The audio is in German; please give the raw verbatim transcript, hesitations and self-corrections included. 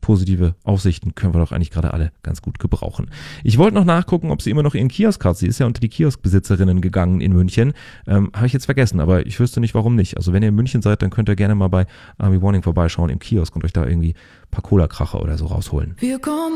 positive Aussichten können wir doch eigentlich gerade alle ganz gut gebrauchen. Ich wollte noch nachgucken, ob sie immer noch ihren Kiosk hat. Sie ist ja unter die Kioskbesitzerinnen gegangen in München. Ähm, habe ich jetzt vergessen, aber ich wüsste nicht, warum nicht. Also wenn ihr in München seid, dann könnt ihr gerne mal bei Army Warning vorbeischauen im Kiosk und euch da irgendwie ein paar Cola-Kracher oder so rausholen. Wir kommen